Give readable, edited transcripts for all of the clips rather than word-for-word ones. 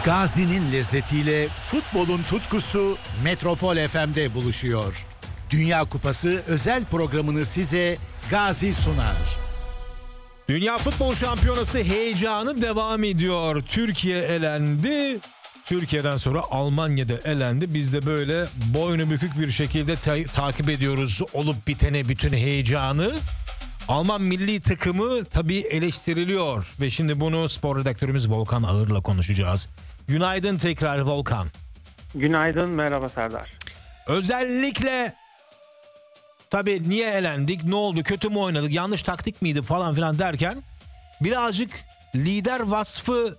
Gazi'nin lezzetiyle futbolun tutkusu Metropol FM'de buluşuyor. Dünya Kupası özel programını size Gazi sunar. Dünya Futbol Şampiyonası heyecanı devam ediyor. Türkiye elendi. Türkiye'den sonra Almanya'da elendi. Biz de böyle boynu bükük bir şekilde takip ediyoruz olup bitene, bütün heyecanı. Alman milli takımı tabii eleştiriliyor ve şimdi bunu spor redaktörümüz Volkan Ağır'la konuşacağız. Günaydın tekrar Volkan. Günaydın, merhaba Serdar. Özellikle tabii niye elendik, ne oldu, kötü mü oynadık, yanlış taktik miydi falan filan derken birazcık lider vasfı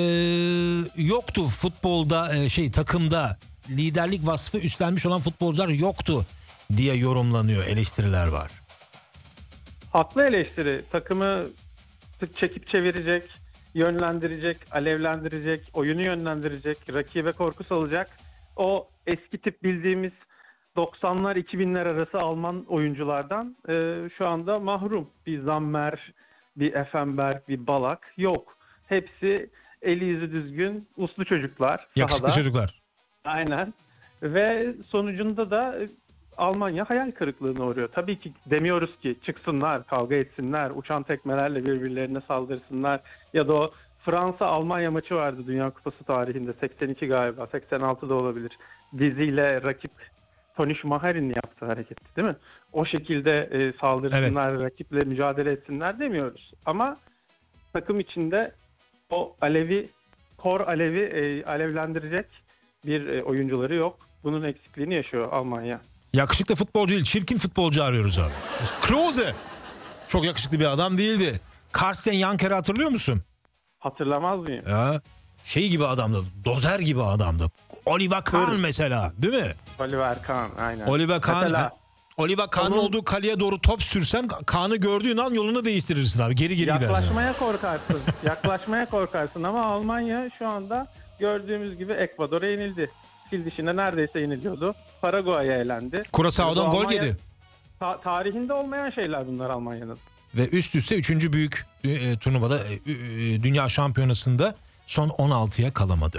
yoktu futbolda, takımda liderlik vasfı üstlenmiş olan futbolcular yoktu diye yorumlanıyor, eleştiriler var. Haklı eleştiri. Takımı çekip çevirecek, yönlendirecek, alevlendirecek, oyunu yönlendirecek, rakibe korku salacak. O eski tip bildiğimiz 90'lar 2000'ler arası Alman oyunculardan şu anda mahrum. Bir Zammer, bir Effenberg, bir Ballack yok. Hepsi eli yüzü düzgün, uslu çocuklar. Yakışıklı sahada. çocuklar. Aynen. Ve sonucunda da Almanya hayal kırıklığına uğruyor. Tabii ki demiyoruz ki çıksınlar, kavga etsinler, uçan tekmelerle birbirlerine saldırsınlar. Ya da o Fransa-Almanya maçı vardı Dünya Kupası tarihinde. 82 galiba, 86 da olabilir. Diziyle rakip Toni Schumacher'in yaptığı hareketti değil mi? O şekilde saldırsınlar, evet, rakiple mücadele etsinler demiyoruz. Ama takım içinde o alevlendirecek bir oyuncuları yok. Bunun eksikliğini yaşıyor Almanya. Yakışıklı futbolcu değil, çirkin futbolcu arıyoruz abi. Klose çok yakışıklı bir adam değildi. Karsten Janker'i hatırlıyor musun? Hatırlamaz mıyım? Ya, şey gibi adamdı, dozer gibi adamdı. Oliver Kahn mesela, değil mi? Oliver Kahn, aynen. Oliver Kahn'ın onun olduğu kaleye doğru top sürsen Kahn'ı gördüğün an yolunu değiştirirsin abi. Geri gidersin. Yaklaşmaya korkarsın ama Almanya şu anda gördüğümüz gibi Ekvador'a yenildi. Fil dişine neredeyse yeniliyordu. Paraguay'a elendi. Curaçao'dan gol yedi. Tarihinde olmayan şeyler bunlar Almanya'nın. Ve üst üste 3. büyük turnuvada, Dünya Şampiyonası'nda son 16'ya kalamadı.